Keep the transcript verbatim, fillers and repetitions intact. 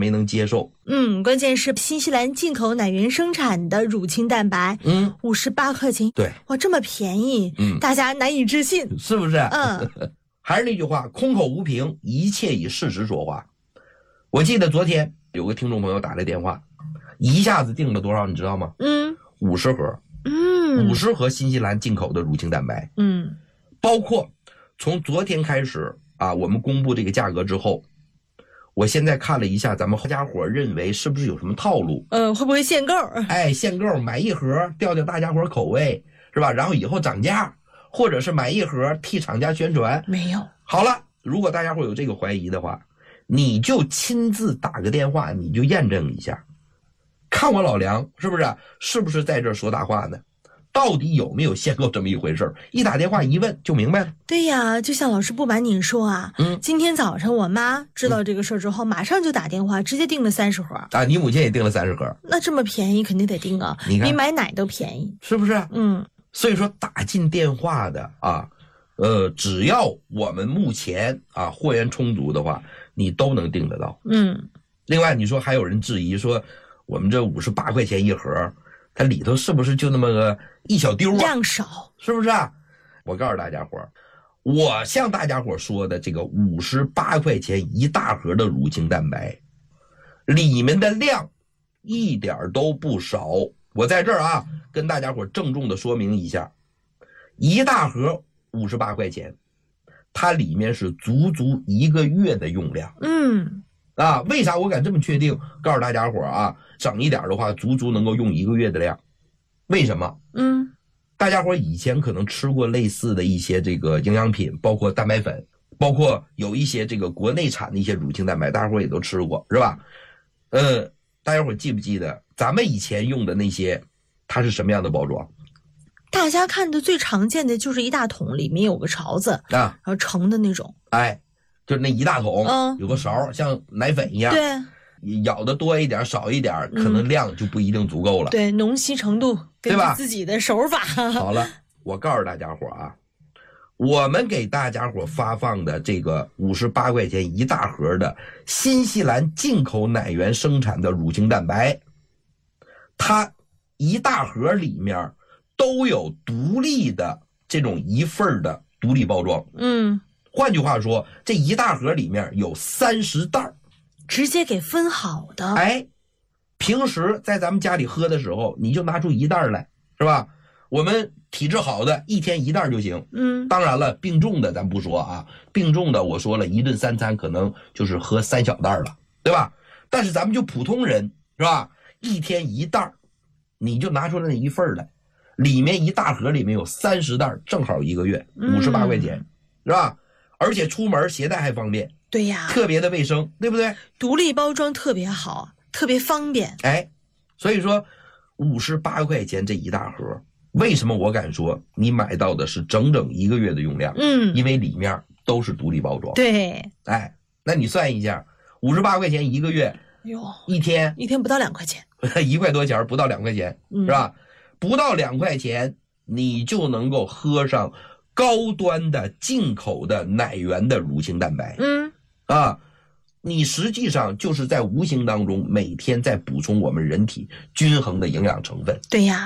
没能接受。 嗯，关键是新西兰进口奶源生产的乳清蛋白， 嗯， 五十八块钱， 对， 哇，这么便宜， 嗯， 大家难以置信， 是不是？ 嗯， 还是那句话，空口无凭，一切以事实说话。我记得昨天有个听众朋友打来电话，一下子订了多少，你知道吗？ 嗯， 五十盒， 嗯， 五十盒新西兰进口的乳清蛋白， 嗯， 包括从昨天开始啊，我们公布这个价格之后，我现在看了一下，咱们大家伙认为是不是有什么套路？ 呃，会不会限购？ 哎，限购买一盒吊吊大家伙口味，是吧？然后以后涨价，或者是买一盒替厂家宣传？ 没有。 好了，如果大家伙有这个怀疑的话，你就亲自打个电话，你就验证一下，看我老梁是不是是不是在这说大话呢？到底有没有限购这么一回事？一打电话一问就明白了。 对呀，就像老师不瞒您说啊， 嗯， 今天早上我妈知道这个事儿之后，嗯、马上就打电话，直接订了三十盒啊。你母亲也订了三十盒， 那这么便宜肯定得订啊， 你看比买奶都便宜， 是不是？ 嗯， 所以说打进电话的啊，呃，只要我们目前啊货源充足的话，你都能订得到。 嗯， 另外你说还有人质疑说，我们这五十八块钱一盒，它里头是不是就那么个一小丢啊？ 量少， 是不是啊？我告诉大家伙，我向大家伙说的这个五十八块钱一大盒的乳清蛋白，里面的量一点都不少。我在这儿啊，跟大家伙郑重的说明一下，一大盒五十八块钱，它里面是足足一个月的用量。 嗯。 啊，为啥我敢这么确定？告诉大家伙啊，整一点的话，足足能够用一个月的量。为什么？ 嗯， 大家伙以前可能吃过类似的一些这个营养品，包括蛋白粉，包括有一些这个国内产的一些乳清蛋白，大家伙也都吃过，是吧？呃，大家伙记不记得咱们以前用的那些，它是什么样的包装？ 大家看的最常见的就是一大桶，里面有个勺子啊，然后盛的那种。 哎。就是那一大桶， 嗯， 有个勺，像奶粉一样， 对， 舀的多一点少一点，可能量就不一定足够了。 嗯、对，浓稀程度对吧？ 自己的手法。 好了，我告诉大家伙啊，我们给大家伙发放的这个五十八块钱一大盒的新西兰进口奶源生产的乳清蛋白，它一大盒里面都有独立的这种一份的独立包装。 嗯。 换句话说，这一大盒里面有三十袋， 直接给分好的。 哎，平时在咱们家里喝的时候，你就拿出一袋来，是吧？我们体质好的，一天一袋就行。 嗯， 当然了，病重的咱不说啊，病重的我说了一顿三餐可能就是喝三小袋了，对吧？但是咱们就普通人，是吧？一天一袋，你就拿出来那一份来，里面一大盒里面有三十袋，正好一个月，五十八块钱，是吧？而且出门携带还方便， 对呀， 特别的卫生，对不对？ 独立包装特别好，特别方便。 哎，所以说五十八块钱这一大盒，为什么我敢说你买到的是整整一个月的用量？ 嗯， 因为里面都是独立包装。 对， 哎，那你算一下，五十八块钱一个月， 哟， 一天一天不到两块钱， 一块多钱，不到两块钱， 嗯、 是吧？不到两块钱，你就能够喝上高端的进口的奶源的乳清蛋白。 嗯， 啊，你实际上就是在无形当中每天在补充我们人体均衡的营养成分。 对呀。